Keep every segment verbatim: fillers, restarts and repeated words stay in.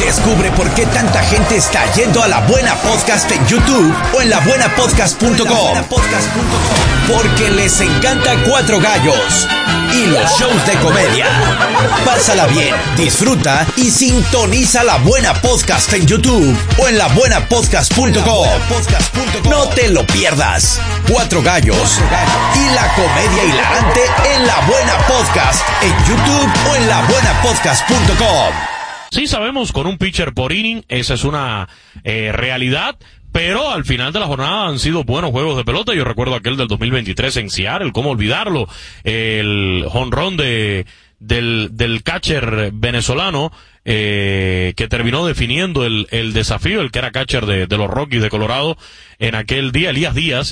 Descubre por qué tanta gente está yendo a La Buena Podcast en YouTube o en la buena podcast punto com. Porque les encanta Cuatro Gallos y los shows de comedia. Pásala bien, disfruta y sintoniza La Buena Podcast en YouTube o en la buena podcast punto com. No te lo pierdas. Cuatro Gallos y la comedia hilarante en La Buena Podcast en YouTube o en la buena podcast punto com. Sí, sabemos, con un pitcher por inning, esa es una eh, realidad, pero al final de la jornada han sido buenos juegos de pelota. Yo recuerdo aquel del dos mil veintitrés en Seattle, cómo olvidarlo, el jonrón de del del catcher venezolano eh, que terminó definiendo el el desafío, el que era catcher de, de los Rockies de Colorado en aquel día, Elías Díaz.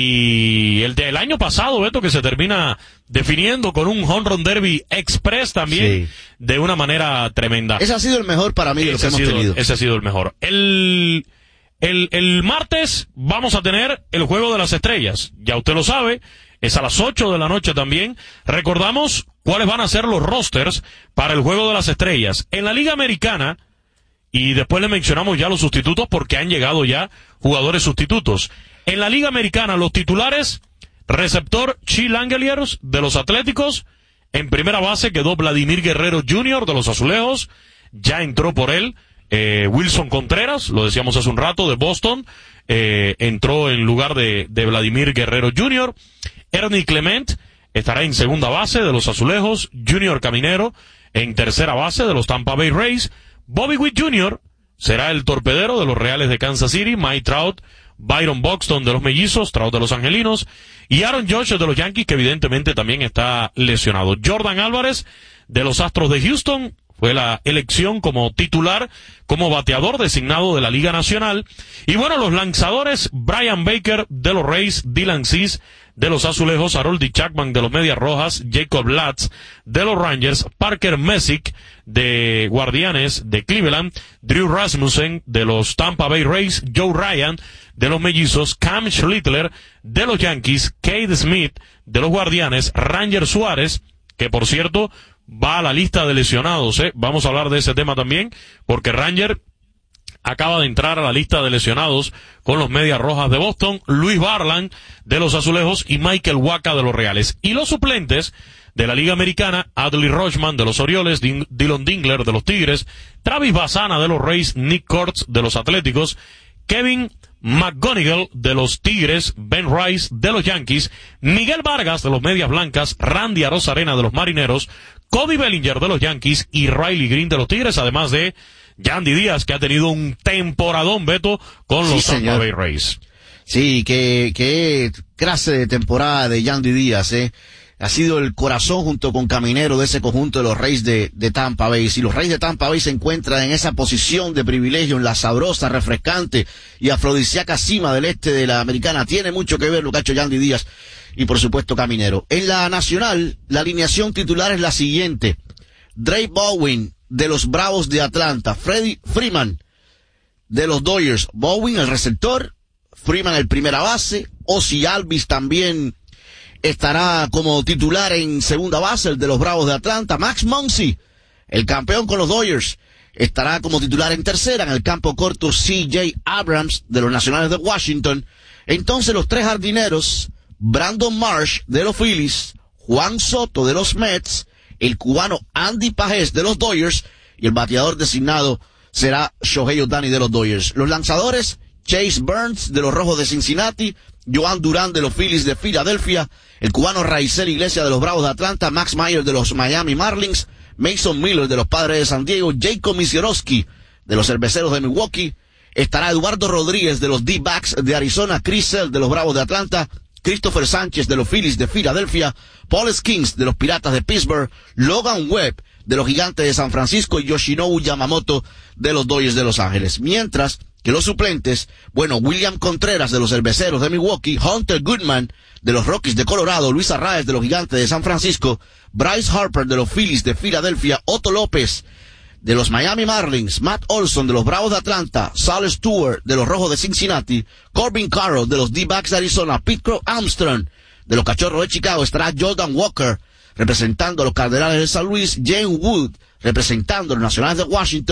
Y el del año pasado, Beto, que se termina definiendo con un home run derby express también, sí, de una manera tremenda. Ese ha sido el mejor para mí de lo que hemos sido, tenido. Ese ha sido el mejor. El, el, el martes vamos a tener el Juego de las Estrellas. Ya usted lo sabe, es a las ocho de la noche también. Recordamos cuáles van a ser los rosters para el Juego de las Estrellas. En la Liga Americana, y después le mencionamos ya los sustitutos porque han llegado ya jugadores sustitutos. En la Liga Americana, los titulares, receptor Chi Langeliers de los Atléticos. En primera base quedó Vladimir Guerrero junior de los Azulejos. Ya entró por él eh, Wilson Contreras, lo decíamos hace un rato, de Boston. Eh, entró en lugar de, de Vladimir Guerrero junior Ernie Clement estará en segunda base de los Azulejos. Junior Caminero en tercera base de los Tampa Bay Rays. Bobby Witt junior será el torpedero de los Reales de Kansas City. Mike Trout, Byron Buxton de los Mellizos, Trout de los Angelinos, y Aaron Judge de los Yankees, que evidentemente también está lesionado. Jordan Álvarez de los Astros de Houston fue la elección como titular, como bateador designado de la Liga Nacional. Y bueno, los lanzadores, Brian Baker de los Rays, Dylan Cease de los Azulejos, Harold Chapman de los Medias Rojas, Jacob Latz de los Rangers, Parker Messick de Guardianes de Cleveland, Drew Rasmussen de los Tampa Bay Rays, Joe Ryan de los Mellizos, Cam Schlittler de los Yankees, Cade Smith de los Guardianes, Ranger Suárez, que por cierto va a la lista de lesionados, ¿eh? Vamos a hablar de ese tema también, porque Ranger acaba de entrar a la lista de lesionados con los Medias Rojas de Boston, Luis Barland de los Azulejos y Michael Wacha de los Reales. Y los suplentes de la Liga Americana, Adley Rutschman de los Orioles, Din- Dylan Dingler de los Tigres, Travis Bassana de los Rays, Nick Kurtz de los Atléticos, Kevin McGonigal de los Tigres, Ben Rice de los Yankees, Miguel Vargas de los Medias Blancas, Randy Arozarena de los Marineros, Cody Bellinger de los Yankees y Riley Green de los Tigres, además de Yandy Díaz, que ha tenido un temporadón, Beto, con los sí, Tampa Bay Rays. Sí, qué, qué clase de temporada de Yandy Díaz, eh. Ha sido el corazón junto con Caminero de ese conjunto de los Rays de, de Tampa Bay. Si los Rays de Tampa Bay se encuentran en esa posición de privilegio, en la sabrosa, refrescante y afrodisíaca cima del este de la Americana, tiene mucho que ver lo que ha hecho Yandy Díaz y por supuesto Caminero. En la Nacional, la alineación titular es la siguiente: Drake Bowen de los Bravos de Atlanta, Freddie Freeman de los Dodgers, Bowen el receptor, Freeman el primera base, Ozzie Albies también estará como titular en segunda base, el de los Bravos de Atlanta. Max Muncy, el campeón con los Dodgers, estará como titular en tercera. En el campo corto, C J Abrams de los Nacionales de Washington. Entonces los tres jardineros, Brandon Marsh de los Phillies, Juan Soto de los Mets, el cubano Andy Pajés de los Dodgers y el bateador designado será Shohei Ohtani de los Dodgers. Los lanzadores, Chase Burns de los Rojos de Cincinnati, Joan Durán de los Phillies de Filadelfia, el cubano Raizel Iglesias de los Bravos de Atlanta, Max Meyer de los Miami Marlins, Mason Miller de los Padres de San Diego, Jacob Misiorowski de los Cerveceros de Milwaukee, estará Eduardo Rodríguez de los D-Backs de Arizona, Chris Sale de los Bravos de Atlanta, Christopher Sánchez de los Phillies de Filadelfia, Paul Skeens de los Piratas de Pittsburgh, Logan Webb de los Gigantes de San Francisco y Yoshinobu Yamamoto de los Dodgers de Los Ángeles. Mientras que los suplentes, bueno, William Contreras de los Cerveceros de Milwaukee, Hunter Goodman de los Rockies de Colorado, Luis Arraez de los Gigantes de San Francisco, Bryce Harper de los Phillies de Filadelfia, Otto López de los Miami Marlins, Matt Olson de los Bravos de Atlanta, Sal Stewart de los Rojos de Cincinnati, Corbin Carroll de los D-Backs de Arizona, Pete Crow Armstrong de los Cachorros de Chicago, estará Jordan Walker representando a los Cardenales de San Luis, Jane Wood representando a los Nacionales de Washington,